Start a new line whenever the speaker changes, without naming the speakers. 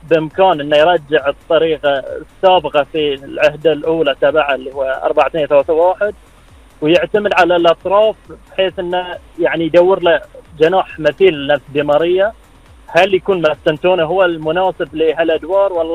بامكانه انه يرجع الطريقه السابقه في العهده الاولى تبعه اللي هو 4-2-3-1، ويعتمد على الاطراف بحيث انه يعني يدور له جناح مثيل لنفس دي ماريا. هل يكون ماستنتوني هو المناسب لهالادوار، والله